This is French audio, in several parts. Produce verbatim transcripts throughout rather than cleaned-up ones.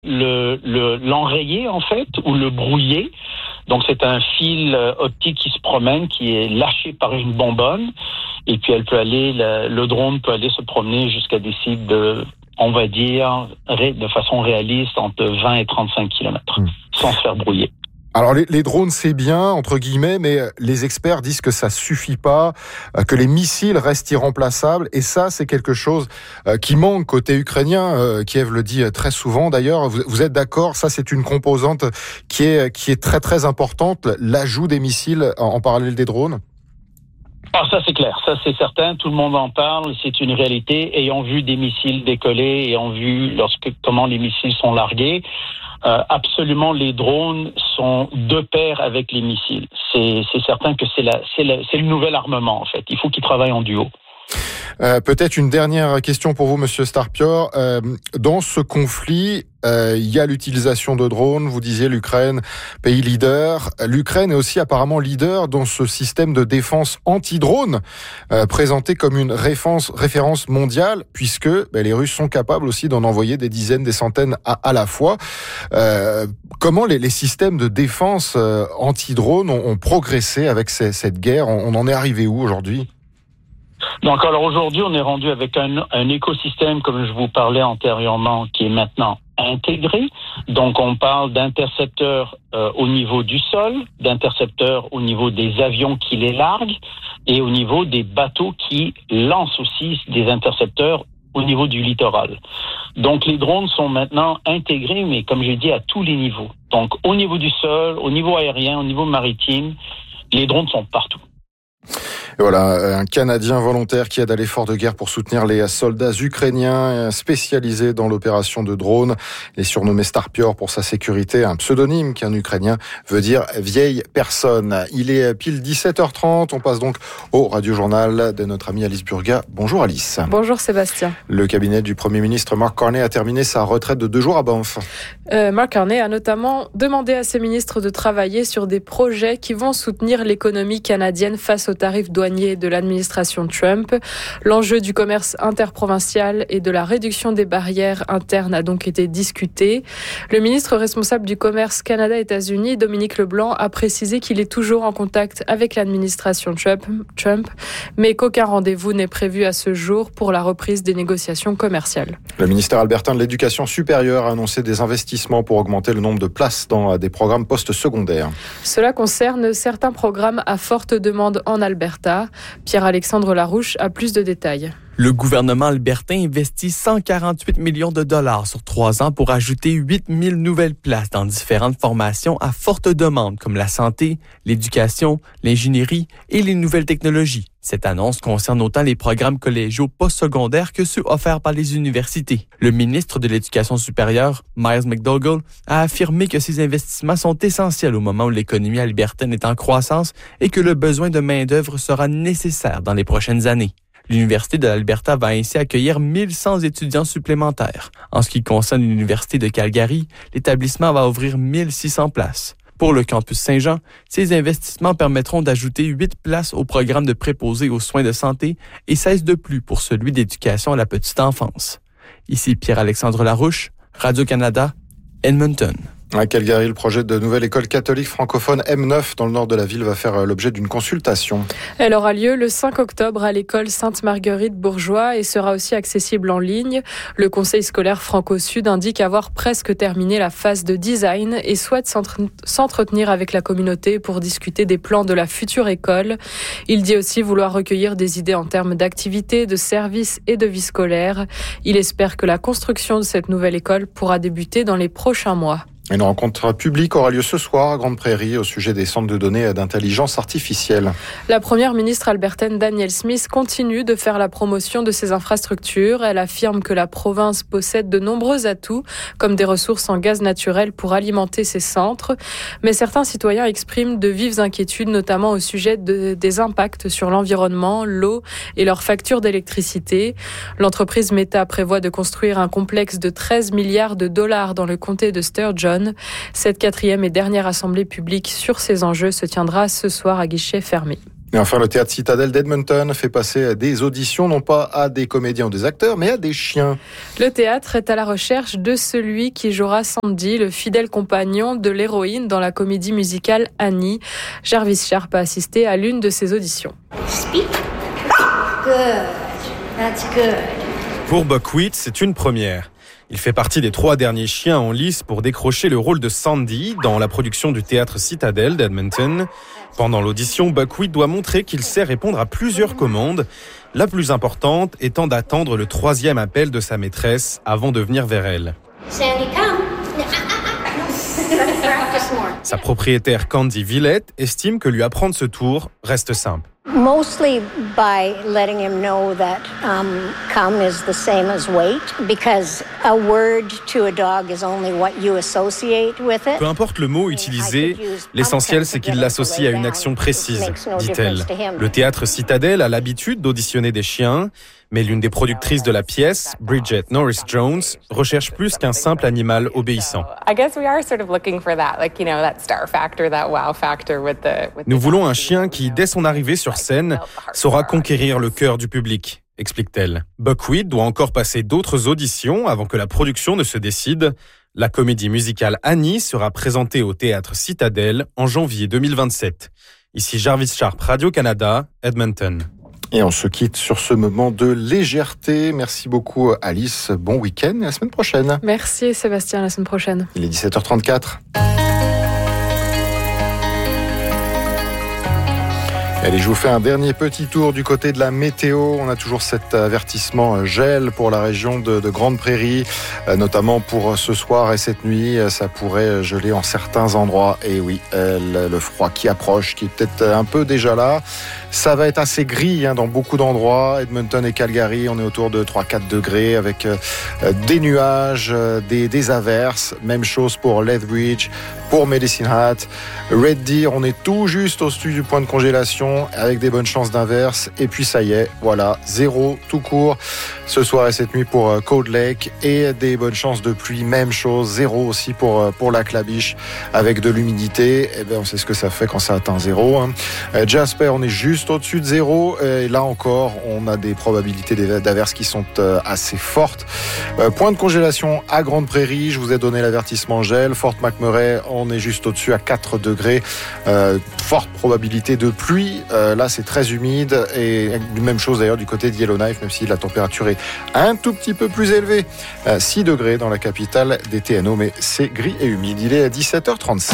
le, le, l'enrayer en fait, ou le brouiller. Donc c'est un fil optique qui se promène, qui est lâché par une bonbonne, et puis elle peut aller, le, le drone peut aller se promener jusqu'à des cibles de, on va dire, de façon réaliste, entre vingt et trente-cinq kilomètres, mmh. sans se faire brouiller. Alors les, les drones c'est bien entre guillemets, mais les experts disent que ça suffit pas, que les missiles restent irremplaçables, et ça c'est quelque chose qui manque côté ukrainien. Kiev le dit très souvent d'ailleurs. Vous, vous êtes d'accord? Ça c'est une composante qui est qui est très très importante, l'ajout des missiles en, en parallèle des drones. Ah, ça c'est clair, ça c'est certain, tout le monde en parle, c'est une réalité. Ayant vu des missiles décoller, ayant vu lorsque comment les missiles sont largués, euh, absolument les drones sont de pair avec les missiles. C'est, c'est certain que c'est, la, c'est, la, c'est le nouvel armement en fait. Il faut qu'ils travaillent en duo. Euh, peut-être une dernière question pour vous, Monsieur Starpior. Euh, dans ce conflit, euh, il y a l'utilisation de drones. Vous disiez l'Ukraine, pays leader. L'Ukraine est aussi apparemment leader dans ce système de défense anti-drone, euh, présenté comme une référence, référence mondiale, puisque ben, les Russes sont capables aussi d'en envoyer des dizaines, des centaines à, à la fois. Euh, comment les, les systèmes de défense euh, anti-drone ont, ont progressé avec ces, cette guerre? On, on en est arrivé où aujourd'hui? Donc alors aujourd'hui, on est rendu avec un, un écosystème, comme je vous parlais antérieurement, qui est maintenant intégré. Donc on parle d'intercepteurs euh, au niveau du sol, d'intercepteurs au niveau des avions qui les larguent, et au niveau des bateaux qui lancent aussi des intercepteurs au niveau du littoral. Donc les drones sont maintenant intégrés, mais comme j'ai dit, à tous les niveaux. Donc au niveau du sol, au niveau aérien, au niveau maritime, les drones sont partout. Et voilà, un Canadien volontaire qui aide à l'effort de guerre pour soutenir les soldats ukrainiens spécialisés dans l'opération de drones. Il est surnommé Starpior pour sa sécurité, un pseudonyme qu'un Ukrainien veut dire vieille personne. Il est pile dix-sept heures trente, on passe donc au radiojournal de notre amie Alice Burga. Bonjour Alice. Bonjour Sébastien. Le cabinet du Premier ministre Mark Carney a terminé sa retraite de deux jours à Banff. Euh, Mark Carney a notamment demandé à ses ministres de travailler sur des projets qui vont soutenir l'économie canadienne face aux tarifs douaniers de l'administration Trump. L'enjeu du commerce interprovincial et de la réduction des barrières internes a donc été discuté. Le ministre responsable du commerce Canada-États-Unis, Dominique Leblanc, a précisé qu'il est toujours en contact avec l'administration Trump, Trump, mais qu'aucun rendez-vous n'est prévu à ce jour pour la reprise des négociations commerciales. Le ministère albertain de l'Éducation supérieure a annoncé des investissements pour augmenter le nombre de places dans des programmes post-secondaires. Cela concerne certains programmes à forte demande en Alberta. Pierre-Alexandre Larouche a plus de détails. Le gouvernement albertain investit cent quarante-huit millions de dollars sur trois ans pour ajouter huit mille nouvelles places dans différentes formations à forte demande comme la santé, l'éducation, l'ingénierie et les nouvelles technologies. Cette annonce concerne autant les programmes collégiaux postsecondaires que ceux offerts par les universités. Le ministre de l'Éducation supérieure, Miles McDougall, a affirmé que ces investissements sont essentiels au moment où l'économie albertaine est en croissance et que le besoin de main-d'œuvre sera nécessaire dans les prochaines années. L'Université de l'Alberta va ainsi accueillir mille cent étudiants supplémentaires. En ce qui concerne l'Université de Calgary, l'établissement va ouvrir mille six cents places. Pour le campus Saint-Jean, ces investissements permettront d'ajouter huit places au programme de préposés aux soins de santé et seize de plus pour celui d'éducation à la petite enfance. Ici Pierre-Alexandre Larouche, Radio-Canada, Edmonton. À Calgary, le projet de nouvelle école catholique francophone M neuf dans le nord de la ville va faire l'objet d'une consultation. Elle aura lieu le cinq octobre à l'école Sainte-Marguerite-Bourgeois et sera aussi accessible en ligne. Le conseil scolaire Franco-Sud indique avoir presque terminé la phase de design et souhaite s'entretenir avec la communauté pour discuter des plans de la future école. Il dit aussi vouloir recueillir des idées en termes d'activités, de services et de vie scolaire. Il espère que la construction de cette nouvelle école pourra débuter dans les prochains mois. Une rencontre publique aura lieu ce soir à Grande Prairie au sujet des centres de données d'intelligence artificielle. La première ministre albertaine Danielle Smith continue de faire la promotion de ces infrastructures. Elle affirme que la province possède de nombreux atouts, comme des ressources en gaz naturel pour alimenter ces centres. Mais certains citoyens expriment de vives inquiétudes, notamment au sujet de, des impacts sur l'environnement, l'eau et leurs factures d'électricité. L'entreprise Meta prévoit de construire un complexe de treize milliards de dollars dans le comté de Sturgeon. Cette quatrième et dernière assemblée publique sur ces enjeux se tiendra ce soir à guichet fermé. Et enfin, le Théâtre Citadelle d'Edmonton fait passer des auditions, non pas à des comédiens ou des acteurs, mais à des chiens. Le théâtre est à la recherche de celui qui jouera Sandy, le fidèle compagnon de l'héroïne dans la comédie musicale Annie. Jarvis Sharp a assisté à l'une de ces auditions. Speak. Good. That's good. Pour Buckwheat, c'est une première. Il fait partie des trois derniers chiens en lice pour décrocher le rôle de Sandy dans la production du Théâtre Citadelle d'Edmonton. Pendant l'audition, Buckwheat doit montrer qu'il sait répondre à plusieurs commandes, la plus importante étant d'attendre le troisième appel de sa maîtresse avant de venir vers elle. Sandy, come. Practice more. Sa propriétaire Candy Villette estime que lui apprendre ce tour reste simple. Mostly by letting him know that um, come is the same as wait, because a word to a dog is only what you associate with it. Peu importe le mot utilisé, l'essentiel c'est qu'il l'associe à une action précise, dit-elle. Le Théâtre Citadelle a l'habitude d'auditionner des chiens, mais l'une des productrices de la pièce, Bridget Norris-Jones, recherche plus qu'un simple animal obéissant. Nous voulons un chien qui, dès son arrivée sur scène, saura conquérir le cœur du public, explique-t-elle. Buckwheat doit encore passer d'autres auditions avant que la production ne se décide. La comédie musicale Annie sera présentée au Théâtre Citadelle en janvier deux mille vingt-sept. Ici Jarvis Sharp, Radio-Canada, Edmonton. Et on se quitte sur ce moment de légèreté. Merci beaucoup Alice, bon week-end et à la semaine prochaine. Merci Sébastien, à la semaine prochaine. Il est dix-sept heures trente-quatre. Allez, je vous fais un dernier petit tour du côté de la météo. On a toujours cet avertissement gel pour la région de, de Grande Prairie, notamment pour ce soir et cette nuit. Ça pourrait geler en certains endroits. Et oui, le, le froid qui approche, qui est peut-être un peu déjà là. Ça va être assez gris hein, dans beaucoup d'endroits. Edmonton et Calgary, on est autour de trois à quatre degrés avec euh, des nuages, euh, des, des averses. Même chose pour Lethbridge, pour Medicine Hat. Red Deer, on est tout juste au-dessus du point de congélation avec des bonnes chances d'inverse. Et puis ça y est, voilà, zéro tout court ce soir et cette nuit pour euh, Cold Lake et des bonnes chances de pluie. Même chose, zéro aussi pour, euh, pour Lac La Biche avec de l'humidité. Et bien, on sait ce que ça fait quand ça atteint zéro. Hein. Euh, Jasper, on est juste au-dessus de zéro et là encore on a des probabilités d'averses qui sont assez fortes. Point de congélation à Grande Prairie, je vous ai donné l'avertissement gel. Fort McMurray, on est juste au-dessus à quatre degrés, euh, forte probabilité de pluie, euh, là c'est très humide et même chose d'ailleurs du côté de Yellowknife, même si la température est un tout petit peu plus élevée, euh, six degrés dans la capitale des T N O, mais c'est gris et humide. Il est à dix-sept heures trente-cinq.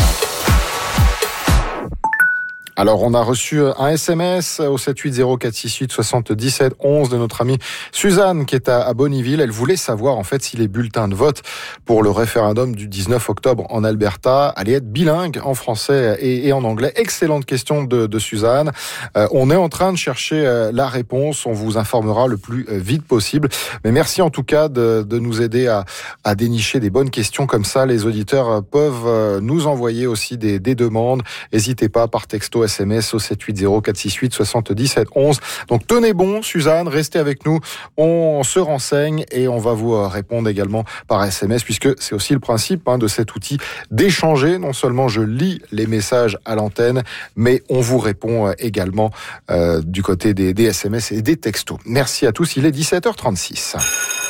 Alors, on a reçu un S M S au sept huit zéro quatre six huit soixante-dix-sept onze de notre amie Suzanne qui est à Bonnyville. Elle voulait savoir en fait si les bulletins de vote pour le référendum du dix-neuf octobre en Alberta allaient être bilingues en français et, et en anglais. Excellente question de, de Suzanne. Euh, on est en train de chercher euh, la réponse. On vous informera le plus euh, vite possible. Mais merci en tout cas de, de nous aider à, à dénicher des bonnes questions comme ça. Les auditeurs peuvent euh, nous envoyer aussi des, des demandes. N'hésitez pas par texto S M S au sept huit zéro quatre six huit soixante-dix-sept onze. Donc tenez bon, Suzanne, restez avec nous. On se renseigne et on va vous répondre également par S M S puisque c'est aussi le principe hein, de cet outil d'échanger. Non seulement je lis les messages à l'antenne, mais on vous répond également euh, du côté des, des S M S et des textos. Merci à tous, il est dix-sept heures trente-six.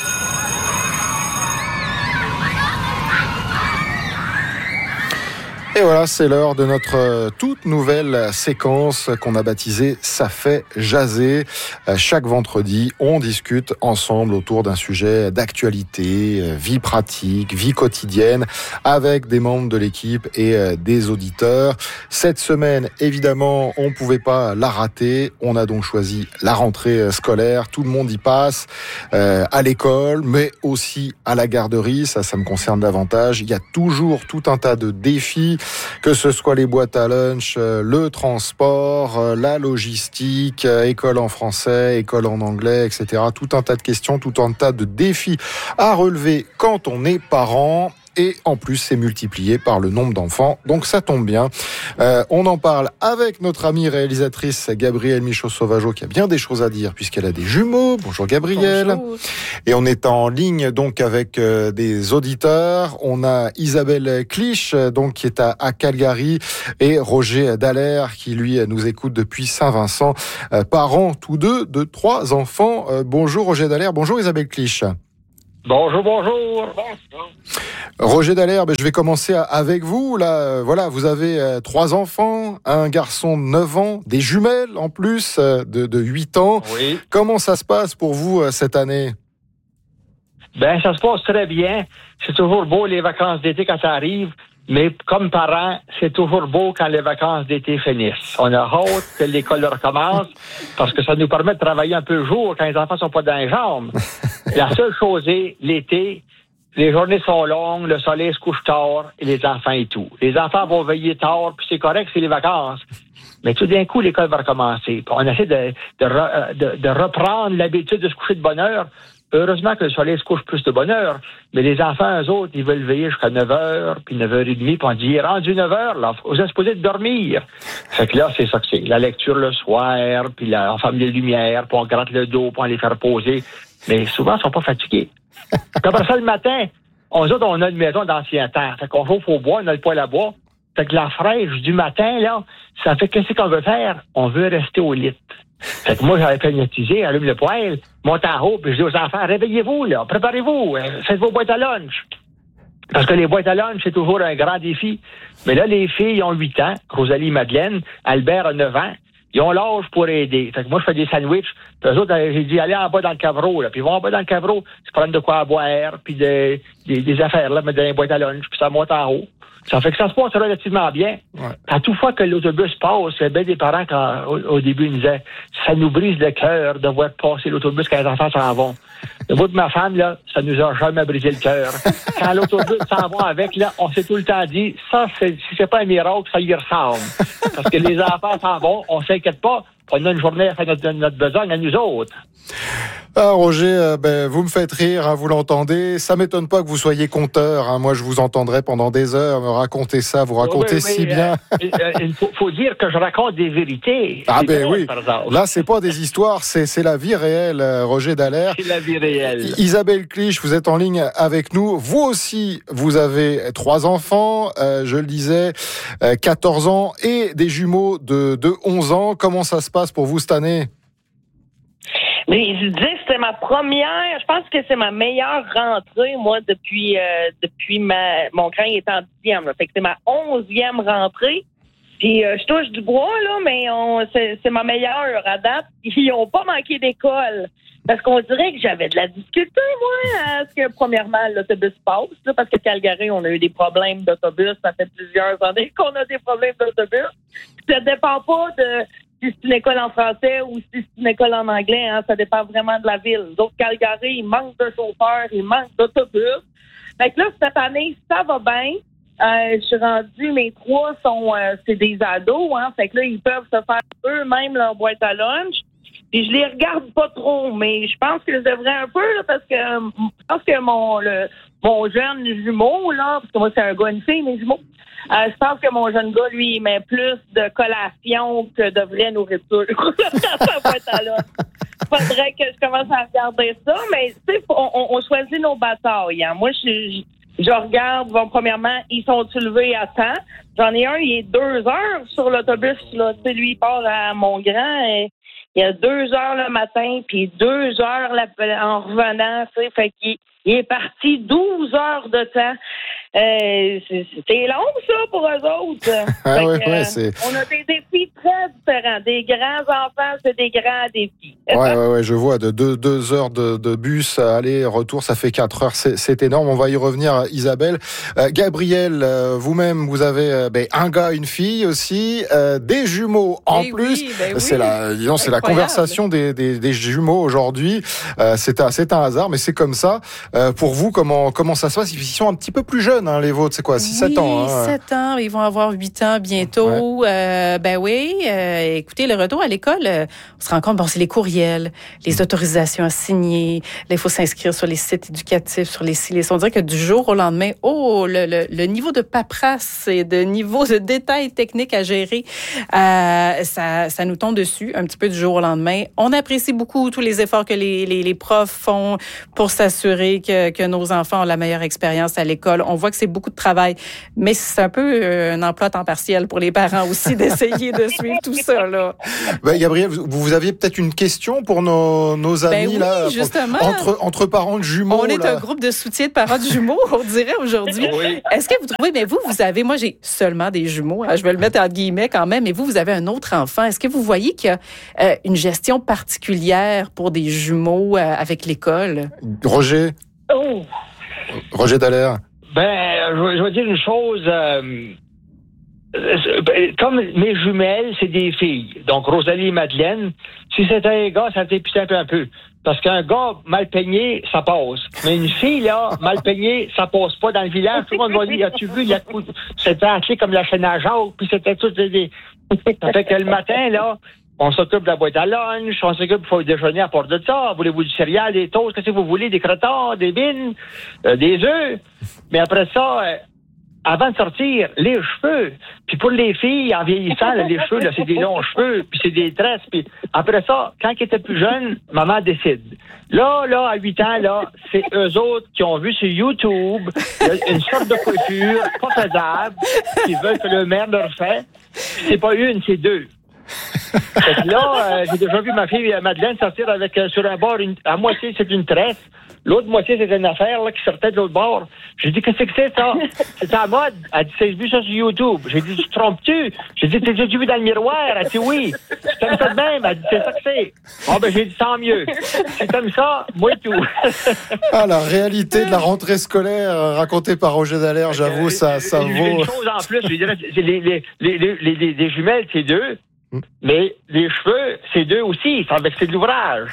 Et voilà, c'est l'heure de notre toute nouvelle séquence qu'on a baptisée « Ça fait jaser ». Chaque vendredi, on discute ensemble autour d'un sujet d'actualité, vie pratique, vie quotidienne, avec des membres de l'équipe et des auditeurs. Cette semaine, évidemment, on ne pouvait pas la rater. On a donc choisi la rentrée scolaire. Tout le monde y passe, euh, à l'école, mais aussi à la garderie. Ça, ça me concerne davantage. Il y a toujours tout un tas de défis, que ce soit les boîtes à lunch, le transport, la logistique, école en français, école en anglais, et cetera. Tout un tas de questions, tout un tas de défis à relever quand on est parent. et en plus c'est multiplié par le nombre d'enfants. Donc ça tombe bien. Euh, on en parle avec notre amie réalisatrice Gabrielle Michaud-Sauvageau qui a bien des choses à dire puisqu'elle a des jumeaux. Bonjour Gabrielle. Bonjour. Et on est en ligne donc avec euh, des auditeurs. On a Isabelle Clich donc qui est à, à Calgary et Roger Dallaire qui lui nous écoute depuis Saint-Vincent. Euh, parents tous deux de trois enfants. Euh, bonjour Roger Dallaire, bonjour Isabelle Clich. Bonjour, bonjour. Roger Dallaire, ben, je vais commencer avec vous. Là, euh, voilà, vous avez euh, trois enfants, un garçon de neuf ans, des jumelles en plus euh, de, de huit ans. Oui. Comment ça se passe pour vous euh, cette année? Ben, ça se passe très bien. C'est toujours beau les vacances d'été quand ça arrive. Mais comme parents, c'est toujours beau quand les vacances d'été finissent. On a hâte que l'école recommence parce que ça nous permet de travailler un peu le jour quand les enfants sont pas dans les jambes. La seule chose est, l'été, les journées sont longues, le soleil se couche tard et les enfants et tout. Les enfants vont veiller tard, puis c'est correct, c'est les vacances. Mais tout d'un coup, l'école va recommencer. On essaie de, de, de, de reprendre l'habitude de se coucher de bonne heure. Heureusement que le soleil se couche plus de bonne heure, mais les enfants, eux autres, ils veulent veiller jusqu'à neuf heures, puis neuf heures trente, puis on dit, rendu neuf heures, là, vous êtes supposés de dormir. Fait que là, c'est ça que c'est. La lecture le soir, puis là, on ferme les lumières, puis on gratte le dos, puis on les fait reposer. Mais souvent, ils sont pas fatigués. Puis après ça, le matin, on, autres, on a une maison d'ancien temps. Fait qu'on chauffe au bois, on a le poêle à bois. Fait que la fraîche du matin, là, ça fait qu'est-ce qu'on veut faire? On veut rester au lit. Fait que moi, j'avais pagnotisé, allume le poêle, monte en haut, puis je dis aux enfants, réveillez-vous, là, préparez-vous, faites vos boîtes à lunch. Parce que les boîtes à lunch, c'est toujours un grand défi. Mais là, les filles ont huit ans, Rosalie et Madeleine, Albert a neuf ans, ils ont l'âge pour aider. Fait que moi, je fais des sandwichs, puis eux autres, j'ai dit, allez en bas dans le cavreau, là, puis ils vont en bas dans le cavreau, se prennent de quoi à boire, puis de, des, des affaires, là, mettre dans les boîtes à lunch, puis ça monte en haut. Ça fait que ça se passe relativement bien. Ouais. À toute fois que l'autobus passe, il y a bien des parents, quand, au, au début, ils disaient, ça nous brise le cœur de voir passer l'autobus quand les enfants s'en vont. Le bout de ma femme, là, ça nous a jamais brisé le cœur. Quand l'autobus s'en va avec, là, on s'est tout le temps dit, ça, c'est, si c'est pas un miracle, ça y ressemble. Parce que les enfants s'en vont, on s'inquiète pas, on a une journée à faire notre, notre besogne à nous autres. Ah, Roger, euh, ben, vous me faites rire, hein, vous l'entendez. Ça m'étonne pas que vous soyez conteur. Hein. Moi, je vous entendrai pendant des heures me raconter ça. Vous racontez oui, oui, si bien. Euh, il faut, faut dire que je raconte des vérités. Ah ben drôle, oui. Là, c'est pas des histoires, c'est, c'est la vie réelle, Roger Dallaire. C'est la vie réelle. Isabelle Clich, vous êtes en ligne avec nous. Vous aussi, vous avez trois enfants. Euh, je le disais, euh, quatorze ans et des jumeaux de, de onze ans. Comment ça se passe pour vous cette année? Mais je disais que c'était ma première, je pense que c'est ma meilleure rentrée, moi, depuis euh, depuis ma mon grand il est en dixième. Là. Fait que c'est ma onzième rentrée. Puis euh, je touche du bois, là, mais on c'est, c'est ma meilleure à date. Ils n'ont pas manqué d'école. Parce qu'on dirait que j'avais de la difficulté, moi, à ce que, premièrement, l'autobus passe, là, parce que Calgary, on a eu des problèmes d'autobus. Ça fait plusieurs années qu'on a des problèmes d'autobus. Ça dépend pas de si c'est une école en français ou si c'est une école en anglais, hein, ça dépend vraiment de la ville. D'autres Calgary, il manque de chauffeurs, il manque d'autobus. Fait que là, cette année, ça va bien. Euh, je suis rendue, mes trois sont, euh, c'est des ados, hein. Fait que là, ils peuvent se faire eux-mêmes leur boîte à lunch. Puis je les regarde pas trop, mais je pense que je devrais un peu, là, parce que je pense que mon le, mon jeune jumeau, là, parce que moi, c'est un gars, une fille, mes jumeaux, Euh, je pense que mon jeune gars, lui, il met plus de collation que de vraie nourriture. Faudrait que je commence à regarder ça, mais tu sais, on, on choisit nos batailles. Hein. Moi, je, je, je regarde, bon, premièrement, ils sont-ils levés à temps? J'en ai un, il est deux heures sur l'autobus, là. Tu sais, lui, il part à Mont-Grand, et il y a deux heures le matin, puis deux heures la, en revenant, tu sais, fait qu'il il est parti douze heures de temps. Euh, c'est, c'est long, ça, pour eux autres. Ah ouais, que, ouais, c'est... On a des défis très différents. Des grands enfants, c'est des grands défis. Ouais, ouais, ouais, je vois. De deux, deux heures de, de bus, aller, retour, ça fait quatre heures. C'est, c'est énorme. On va y revenir, Isabelle. Euh, Gabrielle, euh, vous-même, vous avez euh, ben, un gars, une fille aussi, euh, des jumeaux en Et plus. Oui, ben c'est oui. la, disons, c'est la conversation des, des, des jumeaux aujourd'hui. Euh, c'est, un, c'est un hasard, mais c'est comme ça. Euh, pour vous, comment comment ça se passe? Ils sont un petit peu plus jeunes, hein, les vôtres. C'est quoi, six sept oui, ans? Hein? sept ans. Ils vont avoir huit ans bientôt. Ouais. Euh, ben oui. Euh, écoutez, le retour à l'école, euh, on se rend compte, bon, c'est les courriels, les autorisations à signer. Là, il faut s'inscrire sur les sites éducatifs, sur les sites. On dirait que du jour au lendemain, oh, le, le, le niveau de paperasse et de niveau de détails techniques à gérer, euh, ça, ça nous tombe dessus un petit peu du jour au lendemain. On apprécie beaucoup tous les efforts que les, les, les profs font pour s'assurer que, que nos enfants ont la meilleure expérience à l'école. On voit que c'est beaucoup de travail, mais c'est un peu un emploi à temps partiel pour les parents aussi d'essayer de suivre tout ça, là. Ben, Gabrielle, vous, vous aviez peut-être une question pour nos, nos amis, ben oui, là, justement. Entre, entre parents de jumeaux. On est là. un groupe de soutien de parents de jumeaux, on dirait aujourd'hui. Oui. Est-ce que vous trouvez, mais vous, vous avez, moi, j'ai seulement des jumeaux, hein, je vais le mettre entre guillemets quand même, mais vous, vous avez un autre enfant. Est-ce que vous voyez qu'il y a euh, une gestion particulière pour des jumeaux euh, avec l'école? Roger? Oh. Roger Dallaire? Ben, je, je vais dire une chose. Euh, comme mes jumelles, c'est des filles. Donc, Rosalie et Madeleine. Si c'était un gars, ça t'épuisait un peu, un peu. Parce qu'un gars mal peigné, ça passe. Mais une fille, là, mal peignée, ça passe pas dans le village. Tout le monde va dire, as-tu vu, il y a tout. C'était acheté comme la chaîne à Jacques, puis c'était tout des. Ça fait que le matin, là, on s'occupe de la boîte à lunch, on s'occupe pour le déjeuner à part de ça. Voulez-vous du céréal, des toasts, qu'est-ce que vous voulez, des crottons, des bines, euh, des œufs. Mais après ça, euh, avant de sortir, les cheveux. Puis pour les filles, en vieillissant, là, les cheveux, là, c'est des longs cheveux, puis c'est des tresses. Puis après ça, quand ils étaient plus jeunes, maman décide. Là, là, à huit ans, là, c'est eux autres qui ont vu sur YouTube une sorte de coiffure pas faisable, qui veulent que le maire leur fait. C'est pas une, c'est deux. Fait que là, euh, j'ai déjà vu ma fille Madeleine sortir avec euh, sur un bord, une, à moitié c'est une tresse, l'autre moitié c'est une affaire là, qui sortait de l'autre bord. J'ai dit, qu'est-ce que c'est ça? C'est à mode. Elle dit, j'ai vu ça sur YouTube. J'ai dit, tu te trompes-tu? J'ai dit, t'as déjà vu dans le miroir? Elle dit, oui. C'est comme ça de même. Elle dit, c'est ça que c'est. Bon, ben, j'ai dit, tant mieux. C'est comme ça, moi et tout. Ah, la réalité de la rentrée scolaire racontée par Roger Dallaire, j'avoue, ça, ça vaut. Une chose en plus, je dirais, les, les, les, les, les, les, les jumelles, c'est deux. Mais les cheveux, c'est deux aussi, ça fait que c'est de l'ouvrage.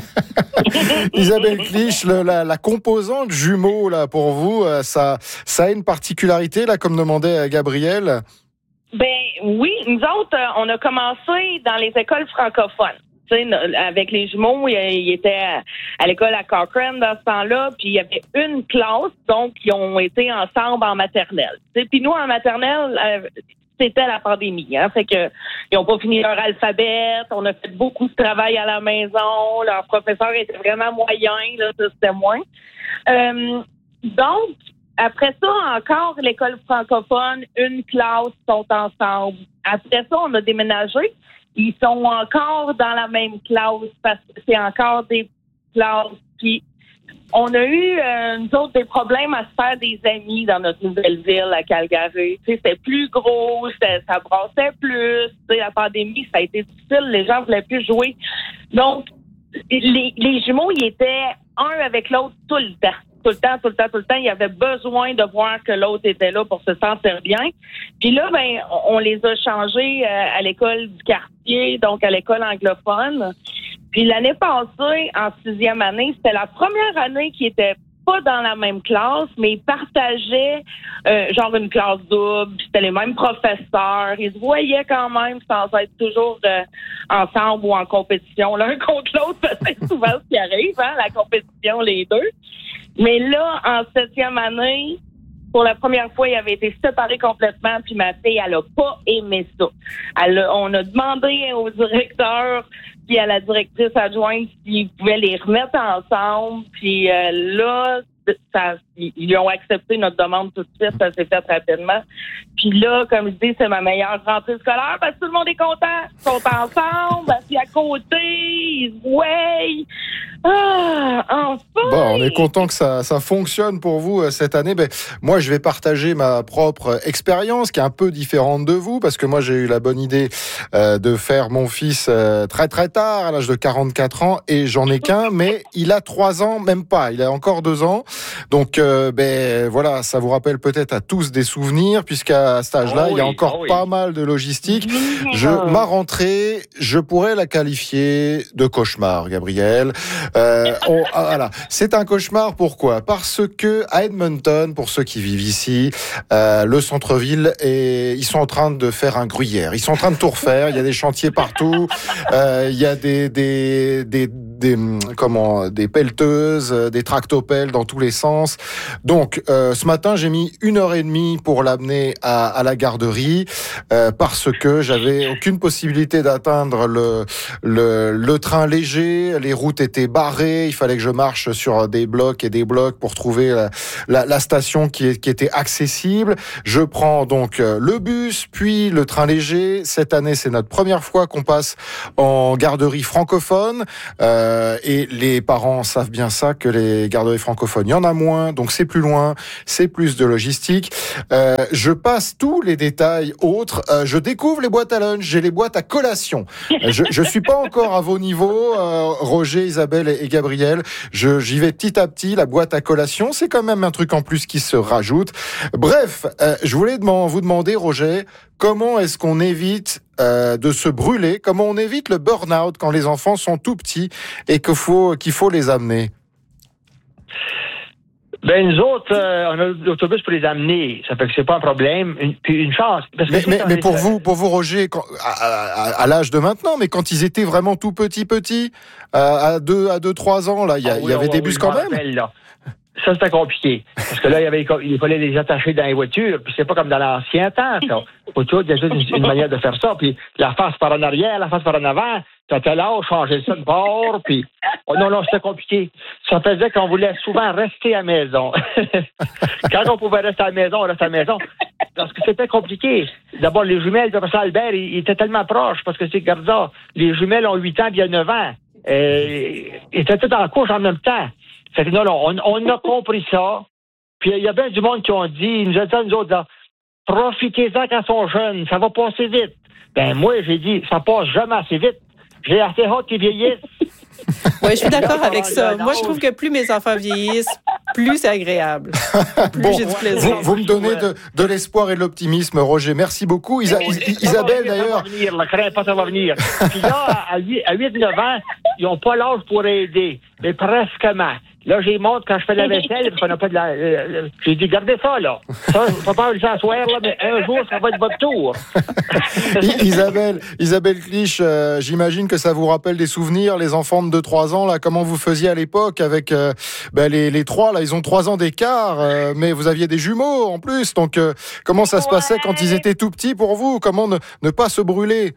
Isabelle Clich, le, la, la composante jumeaux là pour vous, ça, ça a une particularité là, comme demandait Gabrielle. Ben oui, nous autres, on a commencé dans les écoles francophones. Tu sais, avec les jumeaux, ils étaient à l'école à Cochrane dans ce temps-là, puis il y avait une classe, donc ils ont été ensemble en maternelle. Puis nous, en maternelle, c'était la pandémie, hein. Fait que ils ont pas fini leur alphabet, on a fait beaucoup de travail à la maison, leurs professeurs étaient vraiment moyens, là, ça c'était moins. Euh, donc, après ça, encore l'école francophone, une classe sont ensemble. Après ça, on a déménagé. Ils sont encore dans la même classe parce que c'est encore des classes. Puis on a eu, euh, nous autres, des problèmes à se faire des amis dans notre nouvelle ville à Calgary. Tu sais, c'était plus gros, c'était, ça brassait plus. Tu sais, la pandémie, ça a été difficile. Les gens voulaient plus jouer. Donc, les, les jumeaux, ils étaient un avec l'autre tout le temps. Tout le temps, tout le temps, tout le temps. Il y avait besoin de voir que l'autre était là pour se sentir bien. Puis là, ben, on les a changés à l'école du quartier, donc à l'école anglophone. Puis l'année passée, en sixième année, c'était la première année qui était pas dans la même classe, mais ils partageaient euh, genre une classe double, c'était les mêmes professeurs, ils se voyaient quand même sans être toujours euh, ensemble ou en compétition l'un contre l'autre, peut-être souvent ce qui arrive, hein, la compétition les deux. Mais là, en septième année, pour la première fois, il avait été séparé complètement, puis ma fille, elle a pas aimé ça. Elle a, on a demandé au directeur puis à la directrice adjointe s'ils pouvaient les remettre ensemble, puis euh, là, ça, ils ont accepté notre demande tout de suite, ça s'est fait rapidement. Puis là, comme je dis, c'est ma meilleure rentrée scolaire parce que tout le monde est content, ils sont ensemble, assis à côté, ils se voient. Ah, enfin! Bon, on est content que ça, ça fonctionne pour vous cette année. Ben, moi, je vais partager ma propre expérience qui est un peu différente de vous parce que moi, j'ai eu la bonne idée euh, de faire mon fils euh, très très tard, à l'âge de quarante-quatre ans, et j'en ai qu'un, mais il a trois ans, même pas, il a encore deux ans. Donc, euh, ben voilà, ça vous rappelle peut-être à tous des souvenirs, puisqu'à cet âge-là, oh oui, il y a encore oh oui. pas mal de logistique. Je, ma rentrée, je pourrais la qualifier de cauchemar, Gabrielle. Euh, on, ah, voilà. C'est un cauchemar, pourquoi ? Parce que à Edmonton, pour ceux qui vivent ici, euh, le centre-ville, et ils sont en train de faire un gruyère. Ils sont en train de tout refaire. Il y a des chantiers partout. Euh, il y a des, des, des, des, comment, des pelleteuses, des tractopelles dans tous les sens. Donc, euh, ce matin, j'ai mis une heure et demie pour l'amener à, à la garderie, euh, parce que j'avais aucune possibilité d'atteindre le, le, le train léger. Les routes étaient barrées. Il fallait que je marche sur des blocs et des blocs pour trouver la, la, la station qui, est, qui était accessible. Je prends donc le bus, puis le train léger. Cette année, c'est notre première fois qu'on passe en garderie francophone. Euh, et les parents savent bien ça, que les garderies francophones, il y en a moins, donc c'est plus loin, c'est plus de logistique. Euh, je passe tous les détails autres. Euh, je découvre les boîtes à lunch, j'ai les boîtes à collation. Je, je suis pas encore à vos niveaux, euh, Roger, Isabelle et, et Gabriel. Je, j'y vais petit à petit. La boîte à collation, c'est quand même un truc en plus qui se rajoute. Bref, euh, je voulais demand, vous demander, Roger, comment est-ce qu'on évite euh, de se brûler? Comment on évite le burn-out quand les enfants sont tout petits et qu'il faut, qu'il faut les amener? Ben, nous autres, euh, on a l'autobus pour les amener. Ça fait que c'est pas un problème. Une, puis une chance. Parce que mais mais, mais pour les... vous, pour vous, Roger, quand, à, à, à l'âge de maintenant, mais quand ils étaient vraiment tout petits, petits, euh, à deux, à deux, trois ans, là, il y, ah, oui, y avait oh, des bus oui, quand même. Rappelle, là. Ça, c'était compliqué. Parce que là, il, y avait, il fallait les attacher dans les voitures. Puis c'est pas comme dans l'ancien temps, ça. Faut toujours, il y a juste une, une manière de faire ça. Puis la face par en arrière, la face par en avant. T'as tel âge, changer ça de bord. Puis, oh non, non, c'était compliqué. Ça faisait qu'on voulait souvent rester à la maison. Quand on pouvait rester à la maison, on restait à la maison. Parce que c'était compliqué. D'abord, les jumelles de professeur Albert, ils, ils étaient tellement proches. Parce que c'est, regarde ça, les jumelles ont huit ans, puis il y a neuf ans. Et, ils étaient tous en couche en même temps. Fait que non, non, on, on a compris ça. Puis il y a bien du monde qui ont dit, ils nous ont dit à nous autres, là, profitez-en quand ils sont jeunes, ça va passer vite. Ben moi, j'ai dit, ça passe jamais assez vite. J'ai assez hâte qu'ils vieillissent. Oui, je suis d'accord avec ça. Moi, je trouve que plus mes enfants vieillissent, plus c'est agréable. Plus bon, j'ai du plaisir. Vous, vous me donnez de, de l'espoir et de l'optimisme, Roger. Merci beaucoup. Isa, Is, Isabelle, d'ailleurs. Ça va venir, la crainte, pas ça va venir. Puis là, à huit neuf ans, ils n'ont pas l'âge pour aider, mais presquement. Là, j'ai montre quand je fais la vaisselle, parce qu'on n'a pas de la. Euh, j'ai dit, gardez ça, là. Ça, faut pas le s'asseoir, là, mais un jour, ça va être votre tour. Isabelle, Isabelle Clich, euh, j'imagine que ça vous rappelle des souvenirs, les enfants de deux trois ans, là, comment vous faisiez à l'époque avec euh, ben, les, les trois, là, ils ont trois ans d'écart, euh, mais vous aviez des jumeaux en plus. Donc, euh, comment ça se passait ouais. quand ils étaient tout petits pour vous? Comment ne, ne pas se brûler?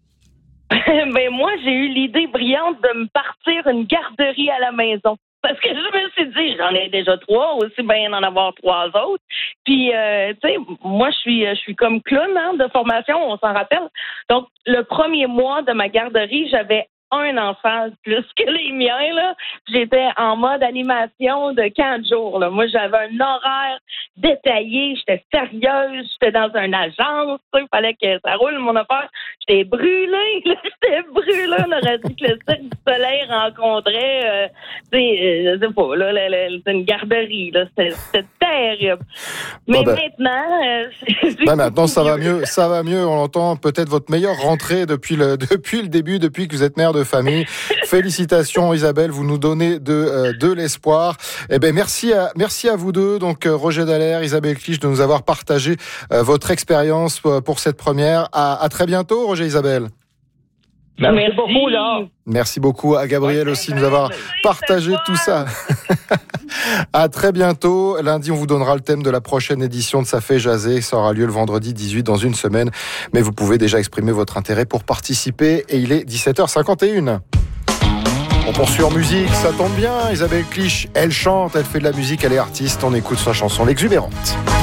Ben, moi, j'ai eu l'idée brillante de me partir une garderie à la maison. Parce que je me suis dit, j'en ai déjà trois, aussi bien d'en avoir trois autres. Puis, euh, tu sais, moi, je suis, je suis comme clown hein, de formation, on s'en rappelle. Donc, le premier mois de ma garderie, j'avais un enfant plus que les miens, là. J'étais en mode animation de quinze jours, là. Moi, j'avais un horaire détaillé, j'étais sérieuse, j'étais dans une agence, il fallait que ça roule, mon affaire. J'étais brûlée, là. J'étais brûlée. On aurait dit que le Cirque du Soleil rencontrait, euh, tu sais, euh, je sais pas, là, la, la, c'est une garderie, là. C'était, c'était terrible. Mais oh ben, maintenant... Euh, c'est, ben maintenant, ça va mieux, ça va mieux. On entend peut-être votre meilleure rentrée depuis le, depuis le début, depuis que vous êtes mère de famille. Félicitations Isabelle, vous nous donnez de, euh, de l'espoir. Eh ben merci à, merci à vous deux, donc euh, Roger Dallaire, Isabelle Clich, de nous avoir partagé euh, votre expérience pour, pour cette première. À, à très bientôt Roger, Isabelle. Merci, Merci beaucoup là. Merci beaucoup à Gabriel aussi de nous avoir partagé tout ça. À très bientôt. Lundi, on vous donnera le thème de la prochaine édition de Ça fait jaser. Ça aura lieu le vendredi dix-huit dans une semaine. Mais vous pouvez déjà exprimer votre intérêt pour participer. Et il est dix-sept heures cinquante et une. On poursuit en musique, ça tombe bien. Isabelle Clich, elle chante, elle fait de la musique, elle est artiste. On écoute sa chanson L'Exubérante.